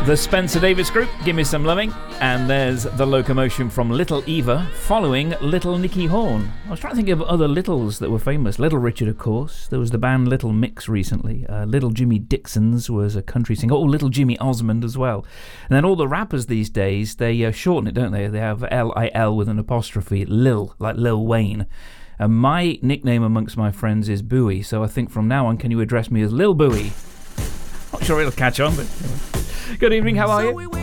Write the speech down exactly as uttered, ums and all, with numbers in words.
The Spencer Davis Group, Give Me Some Loving, and there's The Locomotion from Little Eva, following Little Nicky Horn. I was trying to think of other Littles that were famous. Little Richard, of course. There was the band Little Mix recently. Uh, Little Jimmy Dixon's was a country singer. Oh, Little Jimmy Osmond as well. And then all the rappers these days, they uh, shorten it, don't they? They have L I L with an apostrophe, Lil, like Lil Wayne. And my nickname amongst my friends is Bowie, so I think from now on, can you address me as Lil Bowie? Not sure it'll catch on, but... Good evening, how are you?